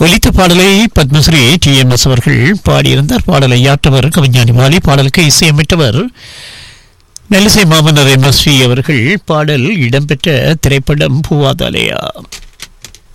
ஒலித்த பாடலை பத்மஸ்ரீ TMS அவர்கள் பாடியிருந்தார். பாடலை யாற்றவர் கவிஞானி வாலி, பாடலுக்கு இசையமைத்தவர் நெல்லிசை மாமன்னர் MSV அவர்கள். பாடல் இடம்பெற்ற திரைப்படம் பூவாதாலயா.